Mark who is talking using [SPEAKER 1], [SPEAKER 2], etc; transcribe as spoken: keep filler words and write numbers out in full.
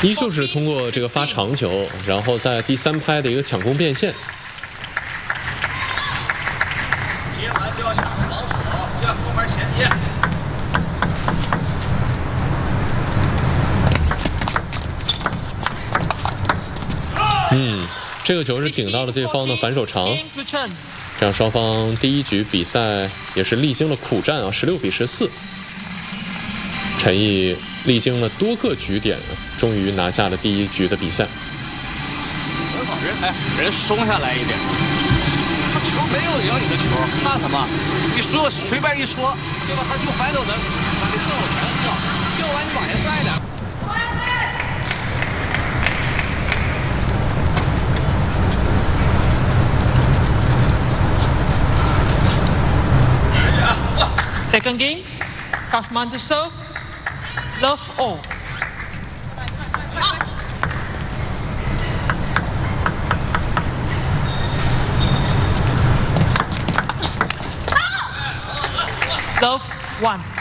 [SPEAKER 1] 依旧是通过这个发长球，然后在第三拍的一个抢攻变现。
[SPEAKER 2] 接完就要抢防守，向后面前进。
[SPEAKER 1] 嗯，这个球是顶到了对方的反手长，这样双方第一局比赛也是历经了苦战啊，十六比十四。陈毅历经了多个局点，终于拿下了第一局的比赛。
[SPEAKER 2] 很好，人哎，人松下来一点。他球没有赢你的球，怕什么？你说随便一戳，对吧？他就反手能把你正手全掉，掉完你往下拽点。
[SPEAKER 3] Second game, Kaufman to serve, love all. Love one.